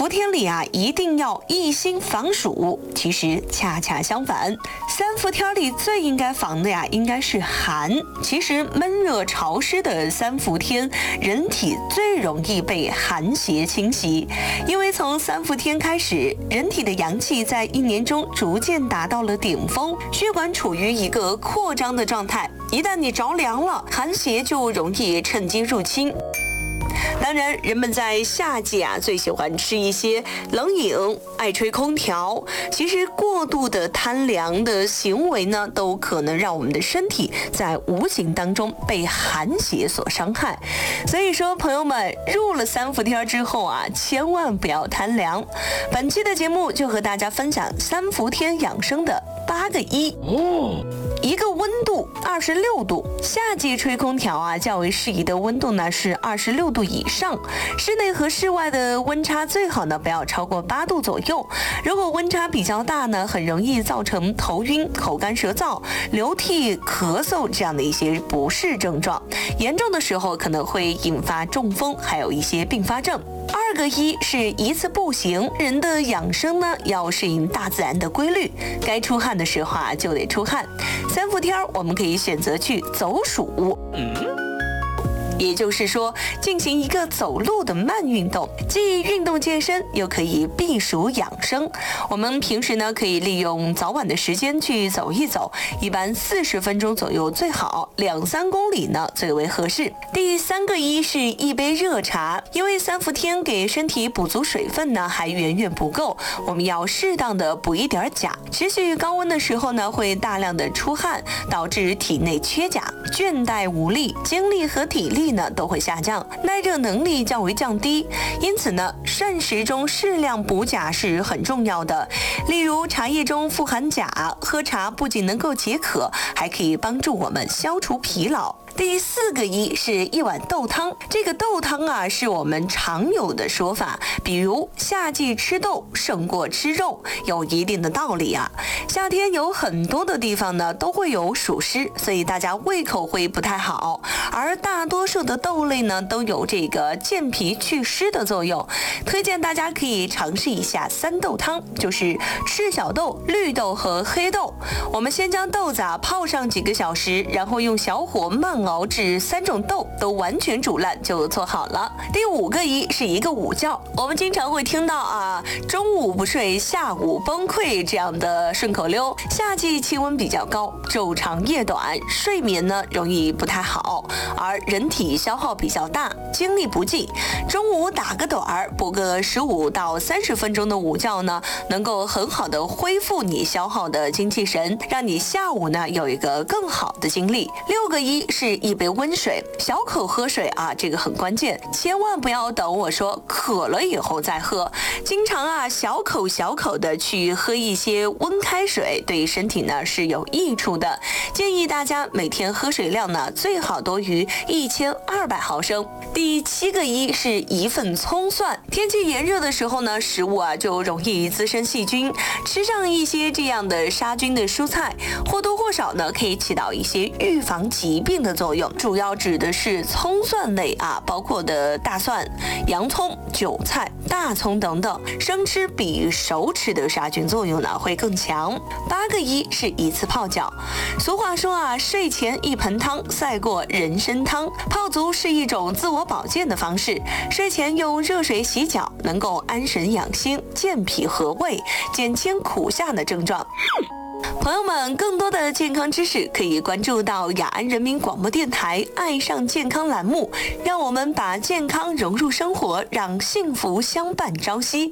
伏天里啊，一定要一心防暑。其实恰恰相反，三伏天里最应该防的呀，应该是寒。其实闷热潮湿的三伏天，人体最容易被寒邪侵袭，因为从三伏天开始，人体的阳气在一年中逐渐达到了顶峰，血管处于一个扩张的状态。一旦你着凉了，寒邪就容易趁机入侵。当然，人们在夏季啊，最喜欢吃一些冷饮，爱吹空调。其实过度的贪凉的行为呢，都可能让我们的身体在无形当中被寒邪所伤害。所以说，朋友们，入了三伏天之后啊，千万不要贪凉。本期的节目就和大家分享三伏天养生的8个1。一个温度26度，夏季吹空调啊，较为适宜的温度呢是26度以上，室内和室外的温差最好呢不要超过8度左右。如果温差比较大呢，很容易造成头晕、口干舌燥、流涕、咳嗽这样的一些不适症状，严重的时候可能会引发中风，还有一些并发症。2个1是一次步行，人的养生呢要适应大自然的规律，该出汗的时候啊就得出汗。三伏天我们可以选择去走暑。也就是说，进行一个走路的慢运动，既运动健身，又可以避暑养生。我们平时呢，可以利用早晚的时间去走一走，一般40分钟左右最好，2-3公里呢最为合适。第3个1是一杯热茶，因为三伏天给身体补足水分呢还远远不够，我们要适当的补一点钾。持续高温的时候呢，会大量的出汗，导致体内缺钾，倦怠无力，精力和体力呢都会下降，耐热能力较为降低。因此呢，膳食中适量补钾是很重要的。例如茶叶中富含钾，喝茶不仅能够解渴，还可以帮助我们消除疲劳。第4个1是一碗豆汤，这个豆汤啊是我们常有的说法，比如夏季吃豆胜过吃肉，有一定的道理啊。夏天有很多的地方呢都会有暑湿，所以大家胃口会不太好，而大多数的豆类呢都有这个健脾祛湿的作用。推荐大家可以尝试一下3豆汤，就是赤小豆、绿豆和黑豆。我们先将豆子泡上几个小时，然后用小火慢熬至3种豆都完全煮烂就做好了。第5个1是一个午觉，我们经常会听到中午不睡下午崩溃这样的顺口溜。夏季气温比较高，昼长夜短，睡眠呢容易不太好，而人体消耗比较大，精力不济。中午打个盹，补个15到30分钟的午觉呢，能够很好的恢复你消耗的精气神，让你下午呢有一个更好的精力。6个1是一杯温水，小口喝水这个很关键，千万不要等我说渴了以后再喝。经常小口小口的去喝一些温开水，对身体呢是有益处的。建议大家每天喝水量呢最好多于1200毫升。第7个1是一份葱蒜，天气炎热的时候呢，食物就容易滋生细菌，吃上一些这样的杀菌的蔬菜，或多或少呢可以起到一些预防疾病的作用。主要指的是葱蒜类包括的大蒜、洋葱、韭菜、大葱等等，生吃比熟吃的杀菌作用呢会更强。8个1是一次泡脚，俗话说睡前一盆汤赛过人参汤，泡足是一种自我保健的方式。睡前用热水洗脚，能够安神养心、健脾和胃，减轻苦夏的症状。朋友们，更多的健康知识可以关注到雅安人民广播电台爱上健康栏目，让我们把健康融入生活，让幸福相伴朝夕。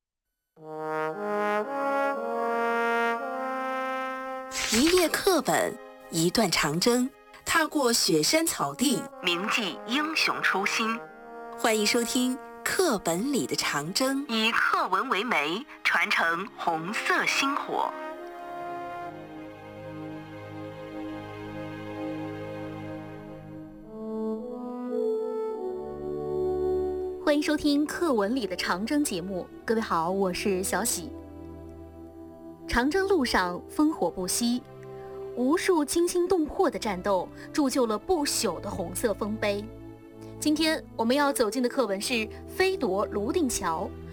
一页课本，一段长征，踏过雪山草地， 铭记英雄初心。 欢迎收听《课本里的长征》， 以课文为媒，传承红色星火。 欢迎收听《课文里的长征》节目，各位好，我是小喜。长征路上烽火不息，无数惊心动魄的战斗铸就了不朽的红色丰碑。今天我们要走进的课文是《飞夺泸定桥》，